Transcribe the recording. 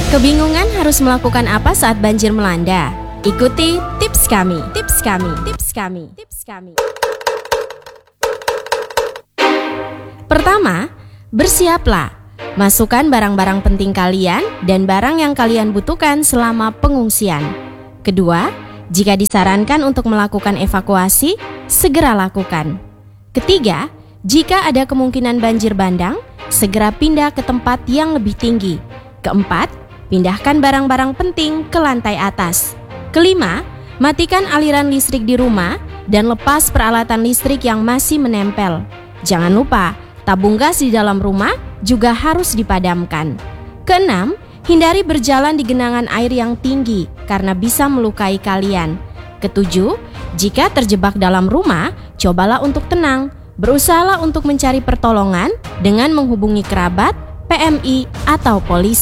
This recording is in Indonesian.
Kebingungan harus melakukan apa saat banjir melanda? Ikuti tips kami. Pertama, bersiaplah. Masukkan barang-barang penting kalian dan barang yang kalian butuhkan selama pengungsian. Kedua, jika disarankan untuk melakukan evakuasi, segera lakukan. Ketiga, jika ada kemungkinan banjir bandang, segera pindah ke tempat yang lebih tinggi. Keempat, pindahkan barang-barang penting ke lantai atas. Kelima, matikan aliran listrik di rumah dan lepas peralatan listrik yang masih menempel. Jangan lupa, tabung gas di dalam rumah juga harus dipadamkan. Keenam, hindari berjalan di genangan air yang tinggi karena bisa melukai kalian. Ketujuh, jika terjebak dalam rumah, cobalah untuk tenang. Berusahalah untuk mencari pertolongan dengan menghubungi kerabat, PMI, atau polisi.